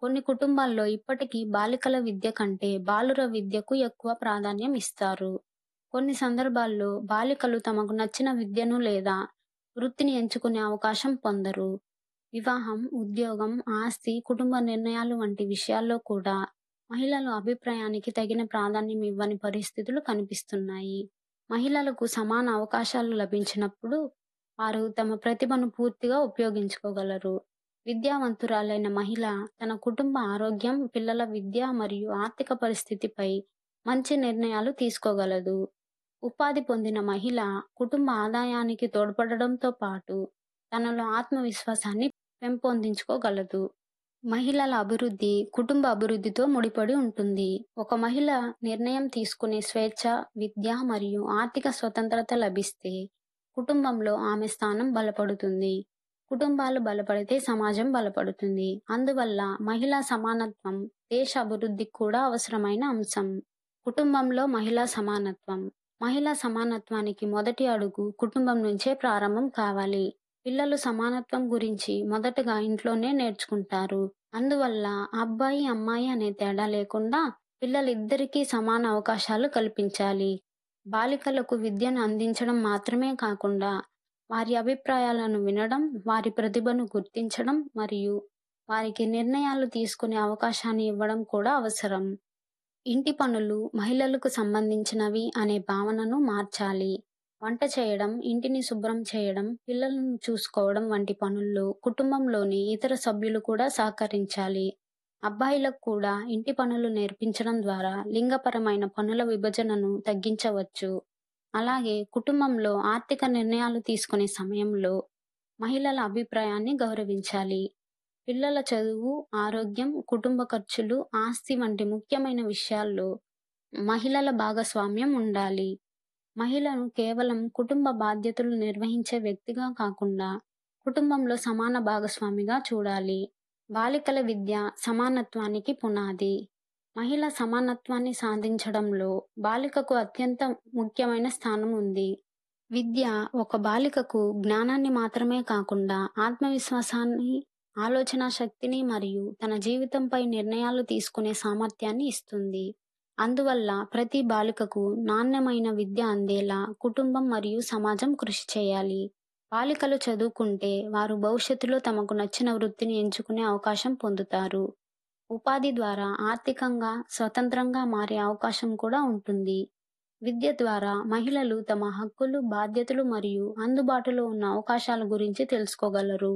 కొన్ని కుటుంబాల్లో ఇప్పటికీ బాలికల విద్య కంటే బాలుర విద్యకు ఎక్కువ ప్రాధాన్యం ఇస్తారు. కొన్ని సందర్భాల్లో బాలికలు తమకు నచ్చిన విద్యను లేదా వృత్తిని ఎంచుకునే అవకాశం పొందరు. వివాహం, ఉద్యోగం, ఆస్తి, కుటుంబ నిర్ణయాలు వంటి విషయాల్లో కూడా మహిళల అభిప్రాయానికి తగిన ప్రాధాన్యం ఇవ్వని పరిస్థితులు కనిపిస్తున్నాయి. మహిళలకు సమాన అవకాశాలు లభించినప్పుడు వారు తమ ప్రతిభను పూర్తిగా ఉపయోగించుకోగలరు. విద్యావంతురాలైన మహిళ తన కుటుంబ ఆరోగ్యం, పిల్లల విద్య మరియు ఆర్థిక పరిస్థితిపై మంచి నిర్ణయాలు తీసుకోగలదు. ఉపాధి పొందిన మహిళ కుటుంబ ఆదాయానికి తోడ్పడడంతో పాటు తనలో ఆత్మవిశ్వాసాన్ని పెంపొందించుకోగలదు. మహిళల అభివృద్ధి కుటుంబ అభివృద్ధితో ముడిపడి ఉంటుంది. ఒక మహిళ నిర్ణయం తీసుకునే స్వేచ్ఛ, విద్య మరియు ఆర్థిక స్వతంత్రత లభిస్తే కుటుంబంలో ఆమె స్థానం బలపడుతుంది. కుటుంబాలు బలపడితే సమాజం బలపడుతుంది. అందువల్ల మహిళా సమానత్వం దేశ అభివృద్ధికి కూడా అవసరమైన అంశం. కుటుంబంలో మహిళా సమానత్వం. మహిళా సమానత్వానికి మొదటి అడుగు కుటుంబం నుంచే ప్రారంభం కావాలి. పిల్లలు సమానత్వం గురించి మొదటగా ఇంట్లోనే నేర్చుకుంటారు. అందువల్ల అబ్బాయి, అమ్మాయి అనే తేడా లేకుండా పిల్లలిద్దరికీ సమాన అవకాశాలు కల్పించాలి. బాలికలకు విద్యను అందించడం మాత్రమే కాకుండా వారి అభిప్రాయాలను వినడం, వారి ప్రతిభను గుర్తించడం మరియు వారికి నిర్ణయాలు తీసుకునే అవకాశాన్ని ఇవ్వడం కూడా అవసరం. ఇంటి పనులు మహిళలకు సంబంధించినవి అనే భావనను మార్చాలి. వంట చేయడం, ఇంటిని శుభ్రం చేయడం, పిల్లలను చూసుకోవడం వంటి పనుల్లో కుటుంబంలోని ఇతర సభ్యులు కూడా సహకరించాలి. అబ్బాయిలకు కూడా ఇంటి పనులు నేర్పించడం ద్వారా లింగపరమైన పనుల విభజనను తగ్గించవచ్చు. అలాగే కుటుంబంలో ఆర్థిక నిర్ణయాలు తీసుకునే సమయంలో మహిళల అభిప్రాయాన్ని గౌరవించాలి. పిల్లల చదువు, ఆరోగ్యం, కుటుంబ ఖర్చులు, ఆస్తి వంటి ముఖ్యమైన విషయాల్లో మహిళల భాగస్వామ్యం ఉండాలి. మహిళను కేవలం కుటుంబ బాధ్యతలు నిర్వహించే వ్యక్తిగా కాకుండా కుటుంబంలో సమాన భాగస్వామిగా చూడాలి. బాలికల విద్య సమానత్వానికి పునాది. మహిళా సమానత్వాన్ని సాధించడంలో బాలికకు అత్యంత ముఖ్యమైన స్థానం ఉంది. విద్య ఒక బాలికకు జ్ఞానాన్ని మాత్రమే కాకుండా ఆత్మవిశ్వాసాన్ని, ఆలోచనా శక్తిని మరియు తన జీవితంపై నిర్ణయాలు తీసుకునే సామర్థ్యాన్ని ఇస్తుంది. అందువల్ల ప్రతి బాలికకు నాణ్యమైన విద్య అందేలా కుటుంబం మరియు సమాజం కృషి చేయాలి. బాలికలు చదువుకుంటే వారు భవిష్యత్తులో తమకు నచ్చిన వృత్తిని ఎంచుకునే అవకాశం పొందుతారు. ఉపాధి ద్వారా ఆర్థికంగా స్వతంత్రంగా మారే అవకాశం కూడా ఉంటుంది. విద్య ద్వారా మహిళలు తమ హక్కులు, బాధ్యతలు మరియు అందుబాటులో ఉన్న అవకాశాల గురించి తెలుసుకోగలరు.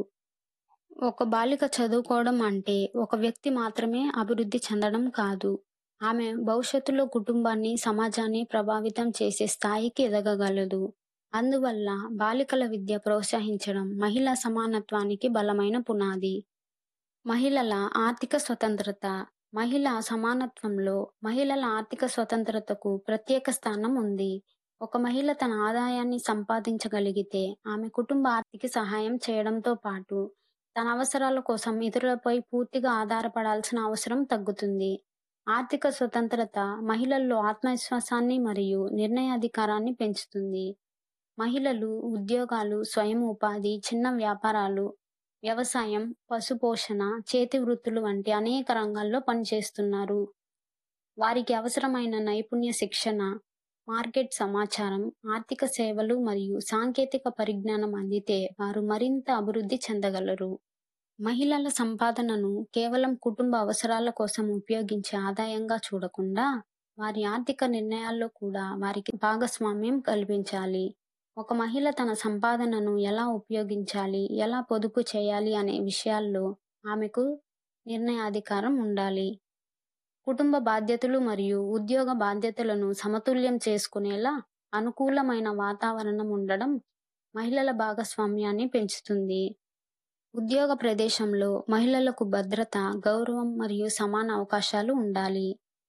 ఒక బాలిక చదువుకోవడం అంటే ఒక వ్యక్తి మాత్రమే అభివృద్ధి చెందడం కాదు. ఆమె భవిష్యత్తులో కుటుంబాన్ని, సమాజాన్ని ప్రభావితం చేసే స్థాయికి ఎదగగలదు. అందువల్ల బాలికల విద్య ప్రోత్సహించడం మహిళా సమానత్వానికి బలమైన పునాది. మహిళల ఆర్థిక స్వతంత్రత. మహిళా సమానత్వంలో మహిళల ఆర్థిక స్వతంత్రతకు ప్రత్యేక స్థానం ఉంది. ఒక మహిళ తన ఆదాయాన్ని సంపాదించగలిగితే ఆమె కుటుంబ ఆర్థిక సహాయం చేయడంతో పాటు తన అవసరాల కోసం ఇతరులపై పూర్తిగా ఆధారపడాల్సిన అవసరం తగ్గుతుంది. ఆర్థిక స్వతంత్రత మహిళల్లో ఆత్మవిశ్వాసాన్ని మరియు నిర్ణయాధికారాన్ని పెంచుతుంది. మహిళలు ఉద్యోగాలు, స్వయం ఉపాధి, చిన్న వ్యాపారాలు, వ్యవసాయం, పశుపోషణ, చేతి వృత్తులు వంటి అనేక రంగాల్లో పనిచేస్తున్నారు. వారికి అవసరమైన నైపుణ్య శిక్షణ, మార్కెట్ సమాచారం, ఆర్థిక సేవలు మరియు సాంకేతిక పరిజ్ఞానం అందితే వారు మరింత అభివృద్ధి చెందగలరు. మహిళల సంపాదనను కేవలం కుటుంబ అవసరాల కోసం ఉపయోగించే ఆదాయంగా చూడకుండా వారి ఆర్థిక నిర్ణయాల్లో కూడా వారికి భాగస్వామ్యం కల్పించాలి. ఒక మహిళ తన సంపాదనను ఎలా ఉపయోగించాలి, ఎలా పొదుపు చేయాలి అనే విషయాల్లో ఆమెకు నిర్ణయాధికారం ఉండాలి. కుటుంబ బాధ్యతలు మరియు ఉద్యోగ బాధ్యతలను సమతుల్యం చేసుకునేలా అనుకూలమైన వాతావరణం ఉండడం మహిళల భాగస్వామ్యాన్ని పెంచుతుంది. ఉద్యోగ ప్రదేశంలో మహిళలకు భద్రత, గౌరవం మరియు సమాన అవకాశాలు ఉండాలి.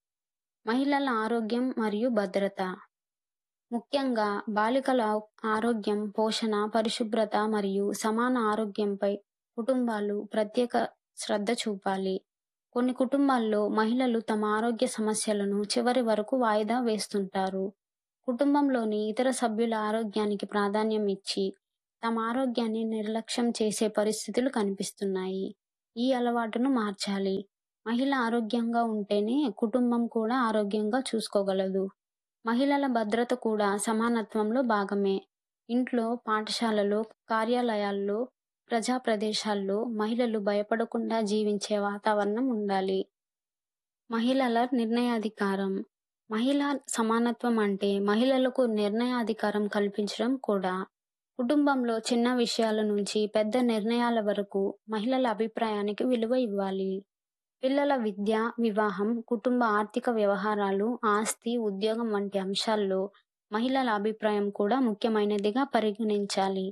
మహిళల ఆరోగ్యం మరియు భద్రత. ముఖ్యంగా బాలికల ఆరోగ్యం, పోషణ, పరిశుభ్రత మరియు సమాన ఆరోగ్యంపై కుటుంబాలు ప్రత్యేక శ్రద్ధ చూపాలి. కొన్ని కుటుంబాల్లో మహిళలు తమ ఆరోగ్య సమస్యలను చివరి వరకు వాయిదా వేస్తుంటారు. కుటుంబంలోని ఇతర సభ్యుల ఆరోగ్యానికి ప్రాధాన్యం ఇచ్చి తమ ఆరోగ్యాన్ని నిర్లక్ష్యం చేసే పరిస్థితులు కనిపిస్తున్నాయి. ఈ అలవాటును మార్చాలి. మహిళ ఆరోగ్యంగా ఉంటేనే కుటుంబం కూడా ఆరోగ్యంగా చూసుకోగలదు. మహిళల భద్రత కూడా సమానత్వంలో భాగమే. ఇంట్లో, పాఠశాలలో, కార్యాలయాల్లో, ప్రజా ప్రదేశాల్లో మహిళలు భయపడకుండా జీవించే వాతావరణం ఉండాలి. మహిళల నిర్ణయాధికారం. మహిళా సమానత్వం అంటే మహిళలకు నిర్ణయాధికారం కల్పించడం కూడా. కుటుంబంలో చిన్న విషయాల నుంచి పెద్ద నిర్ణయాల వరకు మహిళల అభిప్రాయానికి విలువ ఇవ్వాలి. పిల్లల విద్య, వివాహం, కుటుంబ ఆర్థిక వ్యవహారాలు, ఆస్తి, ఉద్యోగం వంటి అంశాల్లో మహిళల అభిప్రాయం కూడా ముఖ్యమైనదిగా పరిగణించాలి.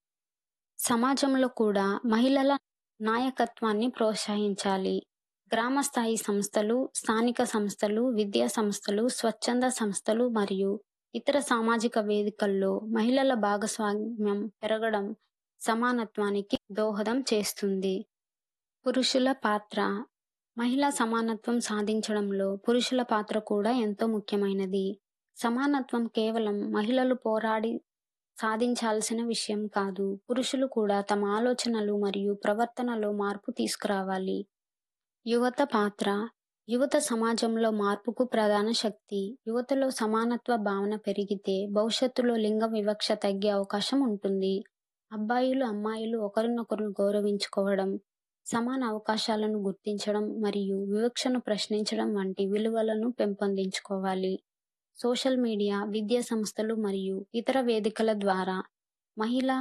సమాజంలో కూడా మహిళల నాయకత్వాన్ని ప్రోత్సహించాలి. గ్రామ స్థాయి సంస్థలు, స్థానిక సంస్థలు, విద్యా సంస్థలు, స్వచ్ఛంద సంస్థలు మరియు ఇతర సామాజిక వేదికల్లో మహిళల భాగస్వామ్యం పెరగడం సమానత్వానికి దోహదం చేస్తుంది. పురుషుల పాత్ర. మహిళా సమానత్వం సాధించడంలో పురుషుల పాత్ర కూడా ఎంతో ముఖ్యమైనది. సమానత్వం కేవలం మహిళలు పోరాడి సాధించాల్సిన విషయం కాదు. పురుషులు కూడా తమ ఆలోచనలు మరియు ప్రవర్తనలో మార్పు తీసుకురావాలి. యువత పాత్ర. యువత సమాజంలో మార్పుకు ప్రధాన శక్తి. యువతలో సమానత్వ భావన పెరిగితే భవిష్యత్తులో లింగ వివక్ష తగ్గే అవకాశం ఉంటుంది. అబ్బాయిలు, అమ్మాయిలు ఒకరినొకరు గౌరవించుకోవడం, సమాన అవకాశాలను గుర్తించడం మరియు వివక్షను ప్రశ్నించడం వంటి విలువలను పెంపొందించుకోవాలి. సోషల్ మీడియా, విద్యా సంస్థలు మరియు ఇతర వేదికల ద్వారా మహిళా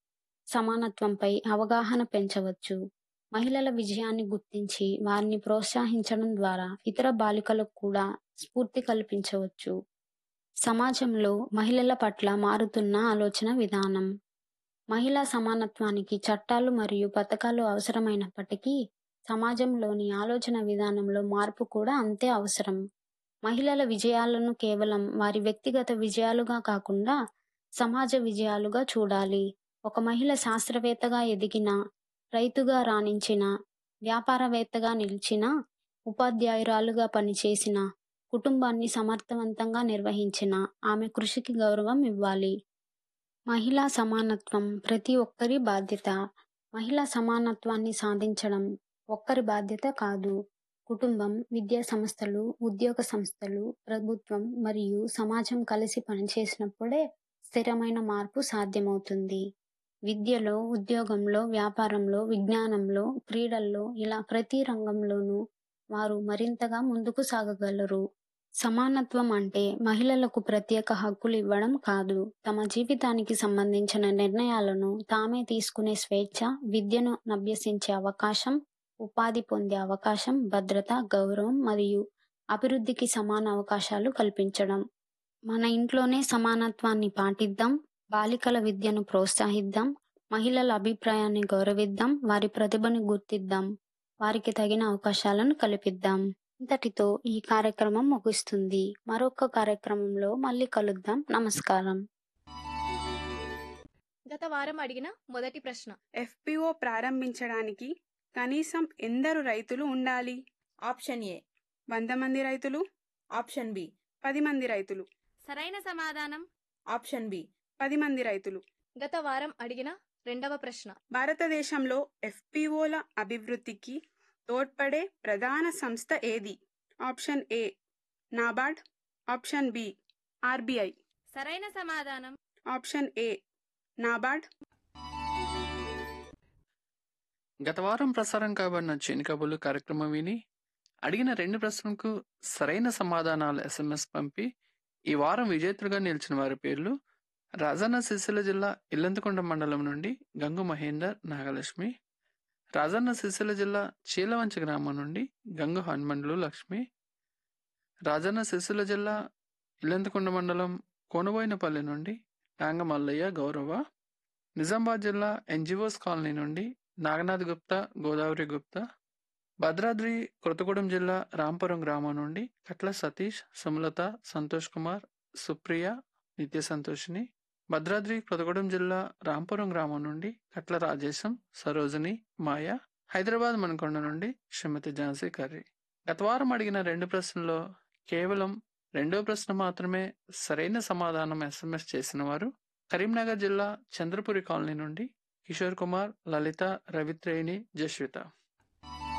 సమానత్వంపై అవగాహన పెంచవచ్చు. మహిళల విజయాన్ని గుర్తించి వారిని ప్రోత్సహించడం ద్వారా ఇతర బాలికలకు కూడా స్ఫూర్తి కల్పించవచ్చు. సమాజంలో మహిళల పట్ల మారుతున్న ఆలోచన విధానం. మహిళా సమానత్వానికి చట్టాలు మరియు పథకాలు అవసరమైనప్పటికీ సమాజంలోని ఆలోచన విధానంలో మార్పు కూడా అంతే అవసరం. మహిళల విజయాలను కేవలం వారి వ్యక్తిగత విజయాలుగా కాకుండా సమాజ విజయాలుగా చూడాలి. ఒక మహిళ శాస్త్రవేత్తగా ఎదిగిన, రైతుగా రాణించిన, వ్యాపారవేత్తగా నిలిచిన, ఉపాధ్యాయురాలుగా పనిచేసిన, కుటుంబాన్ని సమర్థవంతంగా నిర్వహించిన ఆమె కృషికి గౌరవం ఇవ్వాలి. మహిళా సమానత్వం ప్రతి ఒక్కరి బాధ్యత. మహిళా సమానత్వాన్ని సాధించడం ఒక్కరి బాధ్యత కాదు. కుటుంబం, విద్యా సంస్థలు, ఉద్యోగ సంస్థలు, ప్రభుత్వం మరియు సమాజం కలిసి పనిచేసినప్పుడే స్థిరమైన మార్పు సాధ్యమవుతుంది. విద్యలో, ఉద్యోగంలో, వ్యాపారంలో, విజ్ఞానంలో, క్రీడల్లో ఇలా ప్రతి రంగంలోనూ వారు మరింతగా ముందుకు సాగగలరు. సమానత్వం అంటే మహిళలకు ప్రత్యేక హక్కులు ఇవ్వడం కాదు. తమ జీవితానికి సంబంధించిన నిర్ణయాలను తామే తీసుకునే స్వేచ్ఛ, విద్యను అభ్యసించే అవకాశం, ఉపాధి పొందే అవకాశం, భద్రత, గౌరవం మరియు అభివృద్ధికి సమాన అవకాశాలు కల్పించడం. మన ఇంట్లోనే సమానత్వాన్ని పాటిద్దాం. బాలికల విద్యను ప్రోత్సహిద్దాం. మహిళల అభిప్రాయాన్ని గౌరవిద్దాం. వారి ప్రతిభను గుర్తిద్దాం. వారికి తగిన అవకాశాలను కల్పిద్దాం. ఇంతటితో ఈ కార్యక్రమం ముగుస్తుంది. మరొక కార్యక్రమంలో మళ్ళీ కలుద్దాం. నమస్కారం. గత వారం అడిగిన మొదటి ప్రశ్న. ఎఫ్పిఓ ప్రారంభించడానికి కనీసం ఎందరు రైతులు ఉండాలి? ఆప్షన్ ఏ 100 మంది రైతులు, ఆప్షన్ బి 10 మంది రైతులు. సరైన సమాధానం ఆప్షన్ బి 10 మంది రైతులు. గత వారం అడిగిన రెండవ ప్రశ్న. భారతదేశంలో ఎఫ్పిఓల అభివృద్ధికి తోడ్పడే ప్రధాన సంస్థ ఏది? Option A NABARD, option B RBI. సరైన సమాధానం ఆప్షన్ ఏ నాబార్డ్. గత వారం ప్రసారం కాబడిన చేను కబుర్లు కార్యక్రమం విని అడిగిన 2 ప్రశ్నలకు సరైన సమాధానాలు SMS పంపి ఈ వారం విజేతలుగా నిలిచిన వారి పేర్లు: రాజన్న సిరిసిల్ల జిల్లా ఇల్లంతకొండ మండలం నుండి గంగు మహేందర్, నాగలక్ష్మి. రాజన్న సిరిసిల్ల జిల్లా చీలవంచ గ్రామం నుండి గంగు హనుమండ్లు లక్ష్మి. రాజన్న సిరిసిల్ల జిల్లా ఇల్లంతకొండ మండలం కోనబోయినపల్లి నుండి టాంగ మల్లయ్య, గౌరవ. నిజామాబాద్ జిల్లా ఎన్జిఓస్ కాలనీ నుండి నాగనాథ్ గుప్తా, గోదావరి గుప్తా. భద్రాద్రి కొత్తగూడెం జిల్లా రాంపురం గ్రామం నుండి కట్ల సతీష్, సుమలత, సంతోష్ కుమార్, సుప్రియ, నిత్య సంతోషిని. భద్రాద్రి కొత్తగూడెం జిల్లా రాంపురం గ్రామం నుండి కట్ల రాజేశం, సరోజిని, మాయ. హైదరాబాద్ మనకొండ నుండి శ్రీమతి ఝాన్సీ కర్రీ. గత వారం అడిగిన 2 ప్రశ్నల్లో కేవలం 2వ ప్రశ్న మాత్రమే సరైన సమాధానం SMS చేసిన వారు: కరీంనగర్ జిల్లా చంద్రపురి కాలనీ నుండి కిషోర్ కుమార్, లలిత, రవిత్రేణి, జస్విత.